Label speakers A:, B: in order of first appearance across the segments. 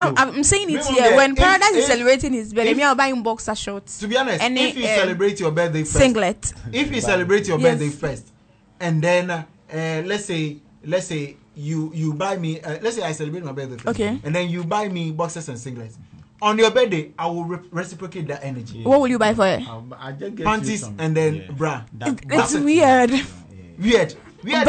A: I'm saying it here. When Paradise is celebrating his birthday, me, I'll buy him boxer shorts.
B: To be honest, if you celebrate your birthday first,
A: singlet.
B: If you celebrate your birthday first, and then let's say you buy me. Let's say I celebrate my birthday first,
A: okay,
B: and then you buy me boxers and singlets. On your birthday, I will reciprocate that energy.
A: Yeah. What will you buy for it?
C: I just get
B: panties and then bra.
A: It's weird.
B: Weird.
A: I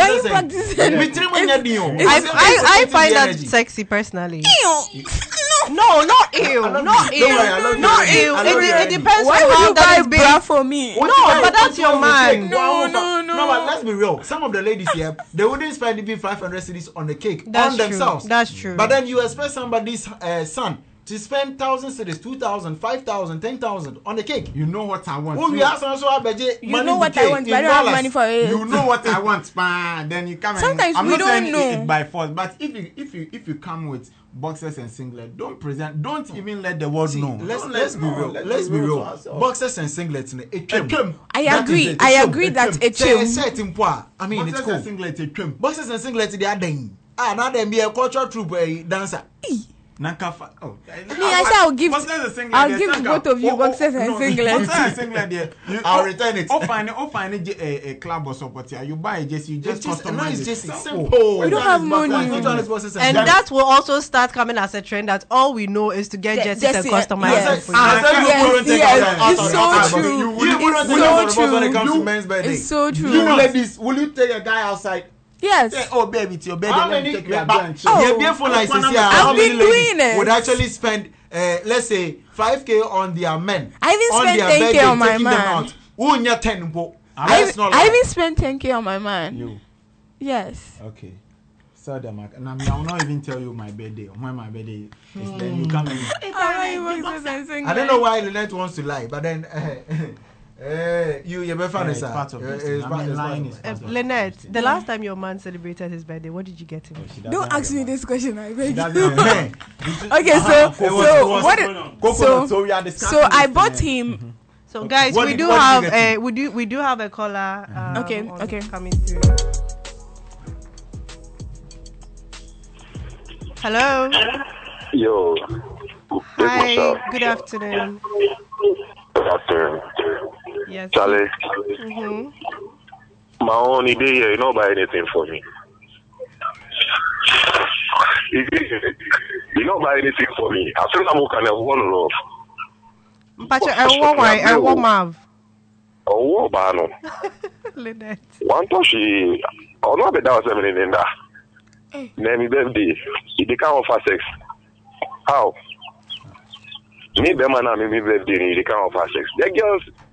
D: find that sexy personally. No, not ew. Not ew. It depends on how that is bra
A: for me.
D: No, but that's your man.
B: No, but let's be real. Some of the ladies here, they wouldn't spend even 500 cedis on the cake on themselves.
D: That's true.
B: But then you expect somebody's son to spend 1,000 cedis, 2,000, 5,000, 10,000 on the cake.
C: You know what I want.
B: You
A: know what I want, but I don't have money for it.
C: You know what I want, then you come.
A: Sometimes
C: I'm
A: we
C: not
A: don't know
C: it by force, but if you come with boxers and singlet, don't even let the world know.
B: Let's be real. Let's be real. Boxers and singlets,
A: I agree that it's
B: I mean, it's cool. Boxers and singlets, they are dang. Now they be a cultural troupe dancer.
C: Oh,
A: I'll give both of you boxers and singlets.
B: I'll return it.
C: Find a club or something. You buy it, you just customize it.
B: Just simple.
A: We don't have money.
D: And that will also start coming as a trend that all we know is to get jerseys and customize it for you.
A: It's so true. It's so true.
C: You ladies, will you take a guy outside?
A: Yes.
C: Say, oh, baby, it's your baby.
B: How many? I've been
A: doing it.
B: Would actually spend, let's say, 5K on their men.
A: I even spent 10K on my man. I even spent 10K on my man.
C: You?
A: Yes.
C: Okay. So them, and I will not even tell you my birthday. When my birthday is, then you come in.
B: I don't know why Lynette wants to lie, but then. You better find it.
D: Lynette, the last time your man celebrated his birthday, what did you get him?
A: Don't ask me this question, I beg you.
C: Okay,
A: so I bought him.
D: So guys, we do have a caller.
A: Okay.
D: Coming through. Hello.
E: Yo.
D: Hi. Good afternoon.
E: Good afternoon.
D: Yes.
E: Charlie. My own idea here, you don't buy anything for me. You don't buy anything for me. I feel I'm going to one love.
D: But I want Mav.
E: Oh, Bano.
D: Lynette.
E: One time she, oh, no, but that was everything in that. Name birthday. They can't offer sex. How? Me, them and me birthday, they can't offer sex. The girls,